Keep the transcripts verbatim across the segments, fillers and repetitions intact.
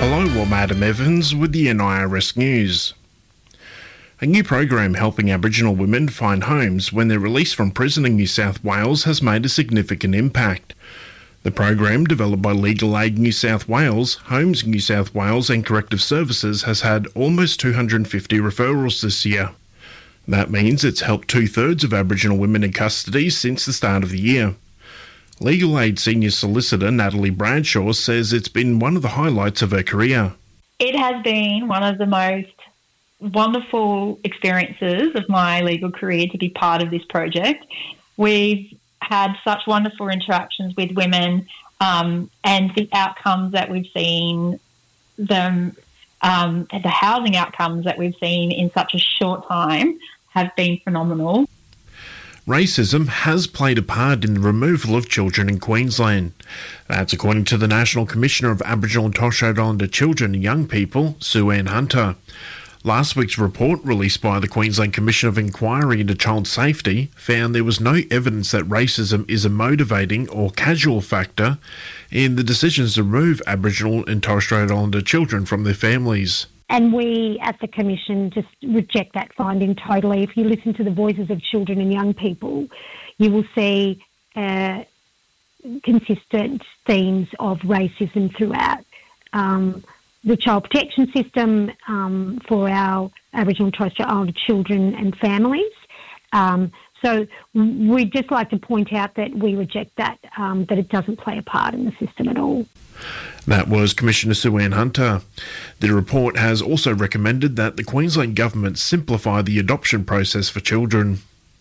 Hello, I'm Adam Evans with the N I R S News. A new program helping Aboriginal women find homes when they're released from prison in New South Wales has made a significant impact. The program, developed by Legal Aid New South Wales, Homes New South Wales and Corrective Services, has had almost two hundred fifty referrals this year. That means it's helped two-thirds of Aboriginal women in custody since the start of the year. Legal Aid Senior Solicitor Natalie Bradshaw says it's been one of the highlights of her career. It has been one of the most wonderful experiences of my legal career to be part of this project. We've had such wonderful interactions with women, um, and the outcomes that we've seen, them, um, the housing outcomes that we've seen in such a short time have been phenomenal. Racism has played a part in the removal of children in Queensland. That's according to the National Commissioner of Aboriginal and Torres Strait Islander Children and Young People, Sue-Ann Hunter. Last week's report, released by the Queensland Commission of Inquiry into Child Safety, found there was no evidence that racism is a motivating or casual factor in the decisions to remove Aboriginal and Torres Strait Islander children from their families. And we at the Commission just reject that finding totally. If you listen to the voices of children and young people, you will see uh, consistent themes of racism throughout. Um, the child protection system um, for our Aboriginal and Torres Strait Islander children and families. Um, so we'd just like to point out that we reject that, um, that it doesn't play a part in the system at all. That was Commissioner Sue-Ann Hunter. The report has also recommended that the Queensland Government simplify the adoption process for children.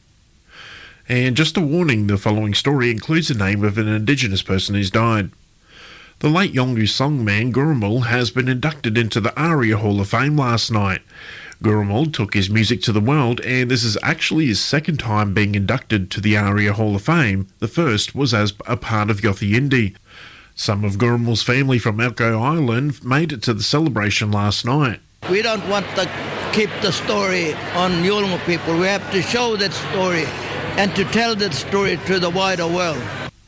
And just a warning, the following story includes the name of an Indigenous person who's died. The late Yolngu songman Gurrumul has been inducted into the ARIA Hall of Fame last night. Gurrumul took his music to the world, and this is actually his second time being inducted to the ARIA Hall of Fame. The first was as a part of Yothi Yindi. Some of Gurrumul's family from Elcho Island made it to the celebration last night. We don't want to keep the story on Yolngu people. We have to show that story and to tell that story to the wider world.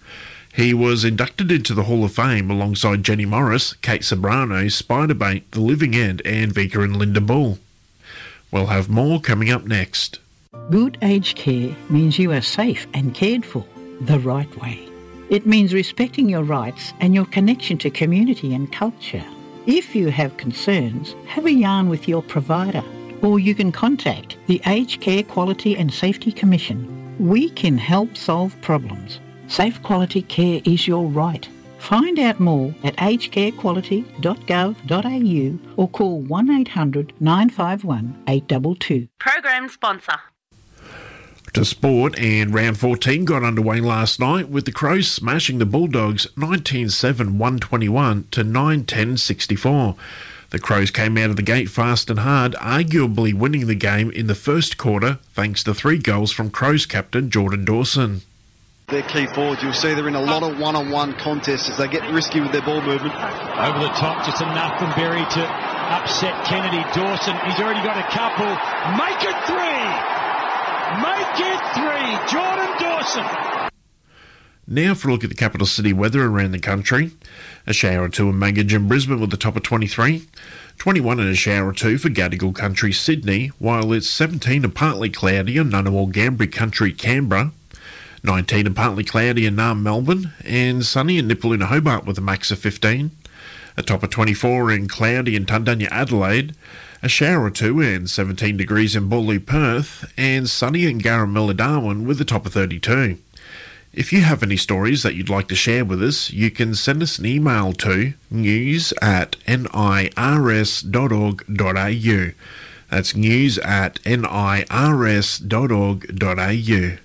He was inducted into the Hall of Fame alongside Jenny Morris, Kate Sobrano, Spiderbait, The Living End and Vika and Linda Bull. We'll have more coming up next. Good aged care means you are safe and cared for the right way. It means respecting your rights and your connection to community and culture. If you have concerns, have a yarn with your provider, or you can contact the Aged Care Quality and Safety Commission. We can help solve problems. Safe quality care is your right. Find out more at aged care quality dot gov dot a u or call one eight hundred nine five one eight two two. Program sponsor. To sport, and round fourteen got underway last night with the Crows smashing the Bulldogs nineteen seven one twenty-one to nine ten sixty-four. The Crows came out of the gate fast and hard, arguably winning the game in the first quarter thanks to three goals from Crows captain Jordan Dawson. Their key forwards, you'll see they're in a lot of one-on-one contests as they get risky with their ball movement. Over the top, just enough from Berry to upset Kennedy. Dawson, he's already got a couple. Make it three! Make it three! Jordan Dawson! Now for a look at the capital city weather around the country. A shower or two in Magidge and Brisbane with a top of twenty-three. twenty-one and a shower or two for Gadigal Country, Sydney, while it's seventeen and partly cloudy on Ngunnawal Gambri Country, Canberra. nineteen and partly cloudy in Naarm, Melbourne, and sunny in Nipaluna, Hobart with a max of fifteen. A top of twenty-four and cloudy in Tundunya, Adelaide. A shower or two and seventeen degrees in Boorloo, Perth, and sunny in Garramilla, Darwin with a top of thirty-two. If you have any stories that you'd like to share with us, you can send us an email to news at nirs dot org dot a u. That's news at nirs dot org dot a u.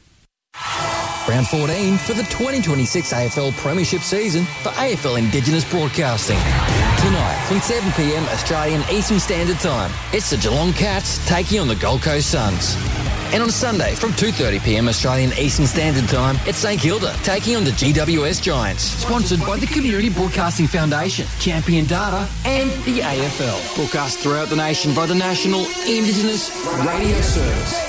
Round fourteen for the twenty twenty-six A F L Premiership season for A F L Indigenous Broadcasting. Tonight from seven p m Australian Eastern Standard Time, it's the Geelong Cats taking on the Gold Coast Suns. And on Sunday from two thirty p m Australian Eastern Standard Time, it's St Kilda taking on the G W S Giants. Sponsored by the Community Broadcasting Foundation, Champion Data and the A F L. Broadcast throughout the nation by the National Indigenous Radio Service.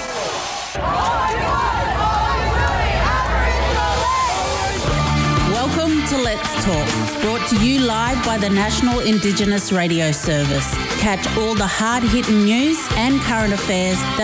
Welcome to Let's Talk, brought to you live by the National Indigenous Radio Service. Catch all the hard-hitting news and current affairs that